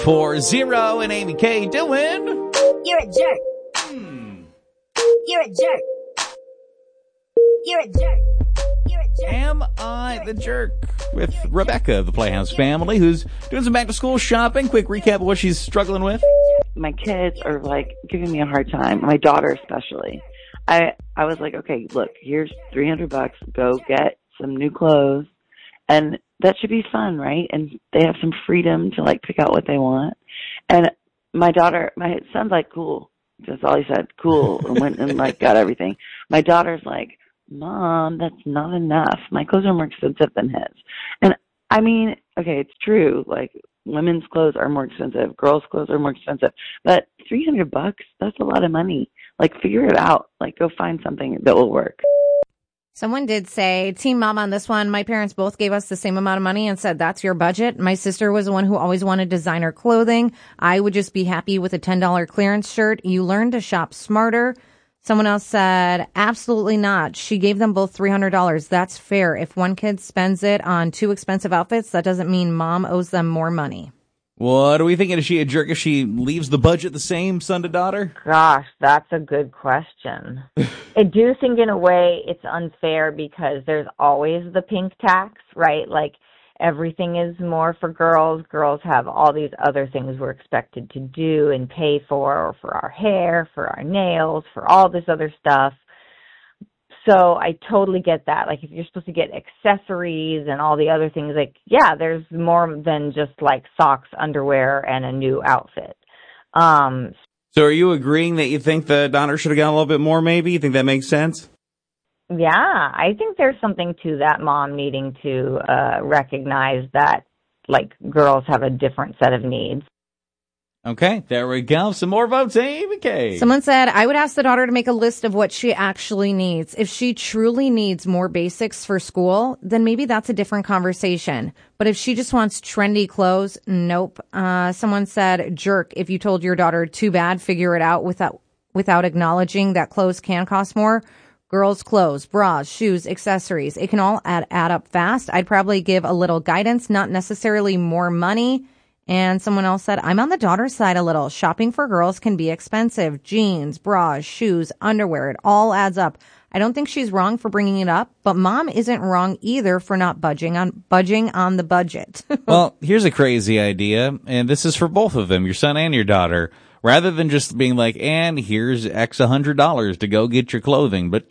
4-0 and Amy K doing. You're a jerk. You're a jerk. You're a jerk. You're a jerk. Am I the jerk? With Rebecca of the Playhouse family, who's doing some back-to-school shopping. Quick recap of what she's struggling with. My kids are, giving me a hard time. My daughter especially. I was like, okay, look, here's $300. Go get some new clothes. And that should be fun, right? And they have some freedom to, pick out what they want. And my son's like, cool. That's all he said, cool. And went and, got everything. My daughter's like, Mom, that's not enough. My clothes are more expensive than his. And I mean, okay, it's true. Women's clothes are more expensive. Girls' clothes are more expensive. But $300, that's a lot of money. Figure it out. Go find something that will work. Someone did say, Team Mom on this one, my parents both gave us the same amount of money and said, that's your budget. My sister was the one who always wanted designer clothing. I would just be happy with a $10 clearance shirt. You learn to shop smarter. Someone else said, absolutely not. She gave them both $300. That's fair. If one kid spends it on two expensive outfits, that doesn't mean mom owes them more money. What are we thinking? Is she a jerk if she leaves the budget the same, son to daughter? Gosh, that's a good question. I do think in a way it's unfair because there's always the pink tax, right? Everything is more for girls. Girls have all these other things we're expected to do and pay for our hair, for our nails, for all this other stuff. So I totally get that. If you're supposed to get accessories and all the other things, there's more than just socks, underwear, and a new outfit. So are you agreeing that you think the daughter should have gotten a little bit more, maybe? You think that makes sense? Yeah, I think there's something to that, mom needing to recognize that, girls have a different set of needs. Okay, there we go. Some more votes, Amy K. Someone said, I would ask the daughter to make a list of what she actually needs. If she truly needs more basics for school, then maybe that's a different conversation. But if she just wants trendy clothes, nope. Someone said, jerk, if you told your daughter, too bad, figure it out without acknowledging that clothes can cost more. Girls' clothes, bras, shoes, accessories, it can all add up fast. I'd probably give a little guidance, not necessarily more money. And someone else said, I'm on the daughter's side a little. Shopping for girls can be expensive. Jeans, bras, shoes, underwear, it all adds up. I don't think she's wrong for bringing it up, but mom isn't wrong either for not budging on the budget. Well, here's a crazy idea, and this is for both of them, your son and your daughter. Rather than just being and here's X $100 to go get your clothing, but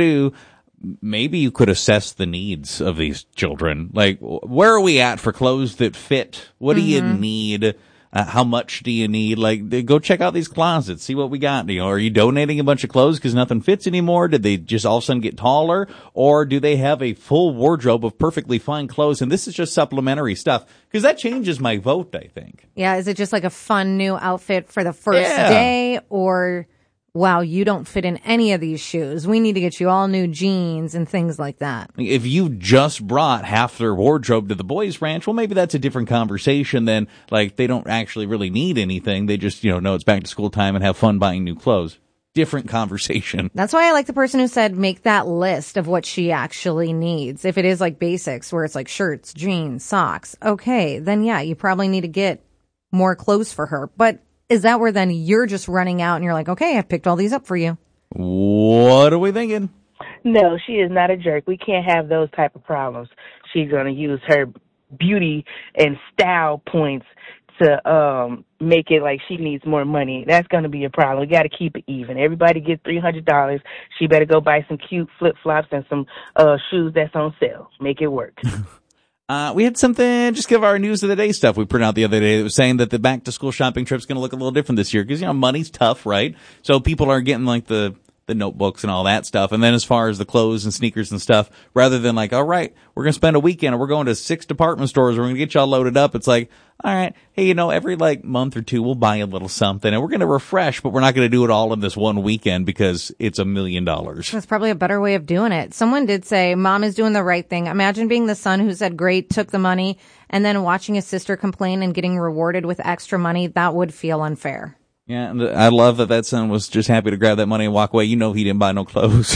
maybe you could assess the needs of these children. Where are we at for clothes that fit? What do you need? How much do you need? Go check out these closets, see what we got. Are you donating a bunch of clothes because nothing fits anymore? Did they just all of a sudden get taller? Or do they have a full wardrobe of perfectly fine clothes? And this is just supplementary stuff. Because that changes my vote, I think. Yeah, is it just a fun new outfit for the first day? Or, wow, you don't fit in any of these shoes. We need to get you all new jeans and things like that. If you just brought half their wardrobe to the boys' ranch, well, maybe that's a different conversation than, they don't actually really need anything. They just, know it's back to school time and have fun buying new clothes. Different conversation. That's why I like the person who said make that list of what she actually needs. If it is basics where it's shirts, jeans, socks, okay, then yeah, you probably need to get more clothes for her. But is that where then you're just running out and you're okay, I picked all these up for you? What are we thinking? No, she is not a jerk. We can't have those type of problems. She's going to use her beauty and style points to make it she needs more money. That's going to be a problem. We got to keep it even. Everybody gets $300. She better go buy some cute flip-flops and some shoes that's on sale. Make it work. We had something, just give our news of the day stuff we printed out the other day that was saying that the back to school shopping trip's going to look a little different this year because, money's tough, right? So people are getting the notebooks and all that stuff. And then as far as the clothes and sneakers and stuff, rather than all right, we're going to spend a weekend and we're going to 6 department stores. We're going to get y'all loaded up. It's all right, hey, every month or two we'll buy a little something and we're going to refresh, but we're not going to do it all in this one weekend because it's $1 million. That's probably a better way of doing it. Someone did say mom is doing the right thing. Imagine being the son who said great, took the money, and then watching his sister complain and getting rewarded with extra money. That would feel unfair. Yeah, and I love that son was just happy to grab that money and walk away. You know he didn't buy no clothes.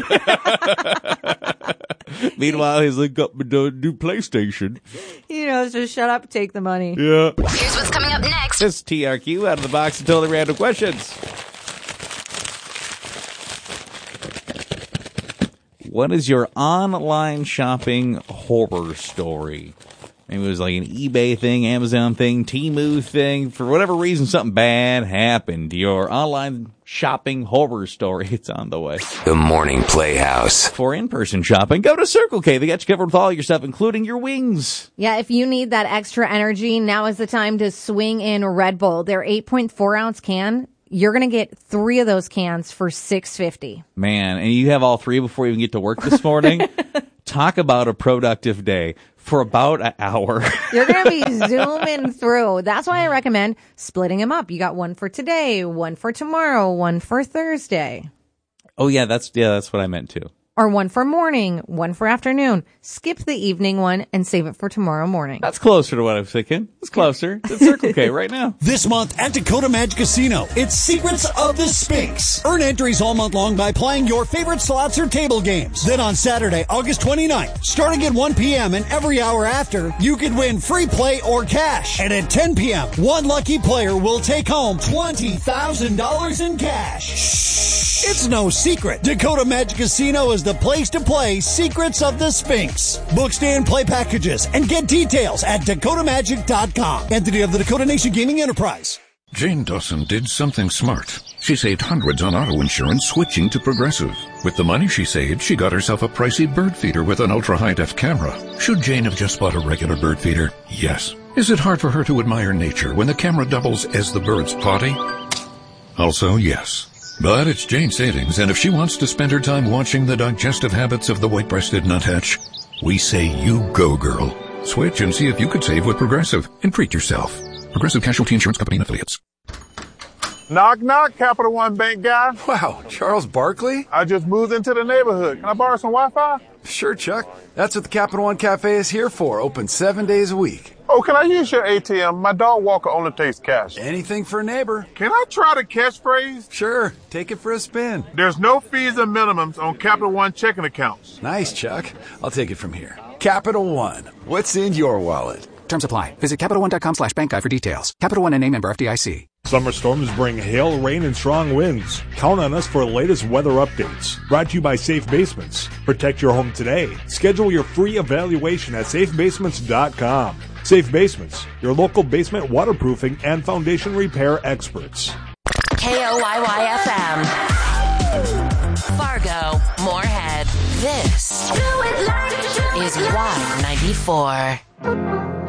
Meanwhile, he's like, got me to do PlayStation. He knows, just shut up, take the money. Yeah. Here's what's coming up next. This is TRQ out of the box and totally random questions. What is your online shopping horror story? Maybe it was like an eBay thing, Amazon thing, Temu thing. For whatever reason, something bad happened. Your online shopping horror story. It's on the way. The Morning Playhouse. For in-person shopping, go to Circle K. They got you covered with all your stuff, including your wings. Yeah, if you need that extra energy, now is the time to swing in Red Bull. Their 8.4-ounce can. You're going to get 3 of those cans for $6.50. Man, and you have all 3 before you even get to work this morning? Talk about a productive day. For about an hour. You're going to be zooming through. That's why I recommend splitting them up. You got one for today, one for tomorrow, one for Thursday. Oh, yeah, that's what I meant too. Or one for morning, one for afternoon. Skip the evening one and save it for tomorrow morning. That's closer to what I was thinking. It's closer. It's Circle K right now. This month at Dakota Magic Casino, it's Secrets of the Sphinx. Earn entries all month long by playing your favorite slots or table games. Then on Saturday, August 29th, starting at 1 p.m. and every hour after, you could win free play or cash. And at 10 p.m., one lucky player will take home $20,000 in cash. Shh. It's no secret. Dakota Magic Casino is the place to play Secrets of the Sphinx. Book stand play packages and get details at dakotamagic.com. Entity of the Dakota Nation Gaming Enterprise. Jane Dawson did something smart. She saved hundreds on auto insurance switching to Progressive. With the money she saved, she got herself a pricey bird feeder with an ultra-high-def camera. Should Jane have just bought a regular bird feeder? Yes. Is it hard for her to admire nature when the camera doubles as the bird's potty? Also, yes. But it's Jane's savings, and if she wants to spend her time watching the digestive habits of the white-breasted nuthatch, we say you go, girl. Switch and see if you could save with Progressive and treat yourself. Progressive Casualty Insurance Company and Affiliates. Knock, knock, Capital One Bank guy. Wow, Charles Barkley? I just moved into the neighborhood. Can I borrow some Wi-Fi? Sure, Chuck. That's what the Capital One Cafe is here for. Open 7 days a week. Oh, can I use your ATM? My dog Walker only takes cash. Anything for a neighbor. Can I try the catchphrase? Sure. Take it for a spin. There's no fees and minimums on Capital One checking accounts. Nice, Chuck. I'll take it from here. Capital One. What's in your wallet? Terms apply. Visit CapitalOne.com/bankguide for details. Capital One and member FDIC. Summer storms bring hail, rain, and strong winds. Count on us for the latest weather updates. Brought to you by Safe Basements. Protect your home today. Schedule your free evaluation at safebasements.com. Safe Basements, your local basement waterproofing and foundation repair experts. KOYY-FM. Fargo, Moorhead. This is Y94.